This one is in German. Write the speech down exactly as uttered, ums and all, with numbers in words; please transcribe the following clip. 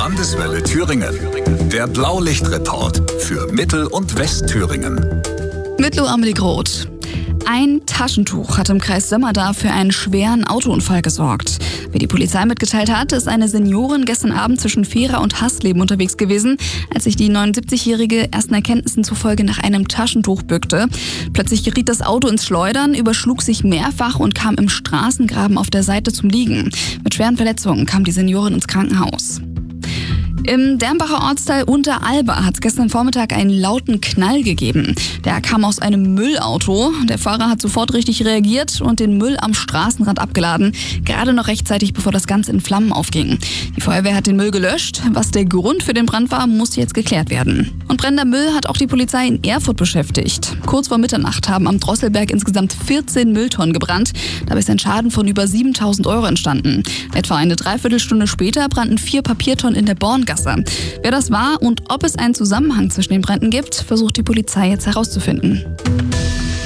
Landeswelle Thüringen. Der Blaulichtreport für Mittel- und Westthüringen. Mit Lo Amelie Groth. Ein Taschentuch hat im Kreis Sömmerda für einen schweren Autounfall gesorgt. Wie die Polizei mitgeteilt hat, ist eine Seniorin gestern Abend zwischen Vehra und Hasleben unterwegs gewesen, als sich die neunundsiebzigjährige ersten Erkenntnissen zufolge nach einem Taschentuch bückte. Plötzlich geriet das Auto ins Schleudern, überschlug sich mehrfach und kam im Straßengraben auf der Seite zum Liegen. Mit schweren Verletzungen kam die Seniorin ins Krankenhaus. Im Dernbacher Ortsteil Unteralba hat es gestern Vormittag einen lauten Knall gegeben. Der kam aus einem Müllauto. Der Fahrer hat sofort richtig reagiert und den Müll am Straßenrand abgeladen. Gerade noch rechtzeitig, bevor das Ganze in Flammen aufging. Die Feuerwehr hat den Müll gelöscht. Was der Grund für den Brand war, muss jetzt geklärt werden. Und brennender Müll hat auch die Polizei in Erfurt beschäftigt. Kurz vor Mitternacht haben am Drosselberg insgesamt vierzehn Mülltonnen gebrannt. Dabei ist ein Schaden von über siebentausend Euro entstanden. Etwa eine Dreiviertelstunde später brannten vier Papiertonnen in der Borngasse. Wer das war und ob es einen Zusammenhang zwischen den Bränden gibt, versucht die Polizei jetzt herauszufinden.